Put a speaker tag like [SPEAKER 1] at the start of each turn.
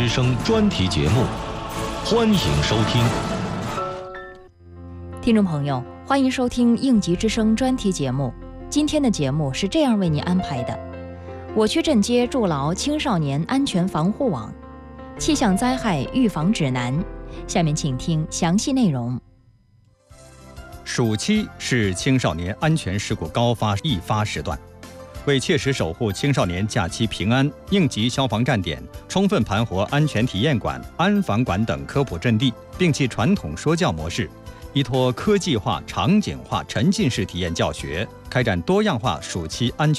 [SPEAKER 1] 之声专题节目，欢迎收听。
[SPEAKER 2] 听众朋友，欢迎收听应急之声专题节目。今天的节目是这样为您安排的：我区镇街筑牢青少年安全防护网，气象灾害预防指南。下面请听详细内容。
[SPEAKER 3] 暑期是青少年安全事故高发易发时段，为切实守护青少年假期平安，应急消防站点充分盘活安全体验馆、安防馆等科普阵地，摒弃传统说教模式，依托科技化、场景化、沉浸式体验教学，开展多样化暑期安全